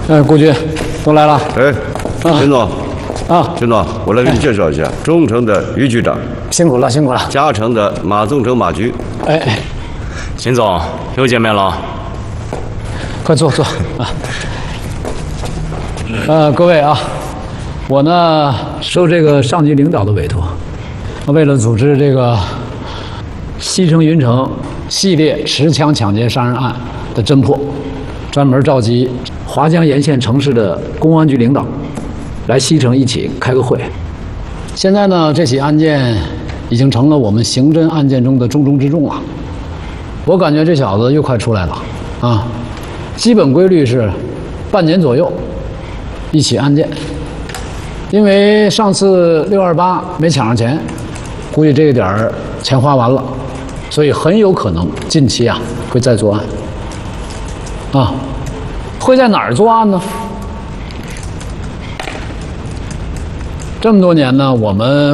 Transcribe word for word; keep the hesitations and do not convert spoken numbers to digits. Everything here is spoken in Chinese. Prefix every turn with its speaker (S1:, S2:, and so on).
S1: 哎，顾局，都来了。
S2: 哎，秦总。
S1: 啊，
S2: 秦总，我来给你介绍一下，中城的于局长，
S1: 辛苦了，辛苦了。
S2: 嘉诚的马宗成马局。
S1: 哎哎，
S3: 秦总，又见面了。
S1: 快坐坐啊。呃，各位啊，我呢受这个上级领导的委托，为了组织这个西城云城系列持枪抢劫杀人案的侦破，专门召集华江沿线城市的公安局领导来西城一起开个会。现在呢，这起案件已经成了我们刑侦案件中的重中之重了。我感觉这小子又快出来了啊！基本规律是半年左右一起案件。因为上次六二八没抢上钱，估计这个点儿钱花完了，所以很有可能近期啊会再作案。啊，会在哪儿作案呢？这么多年呢，我们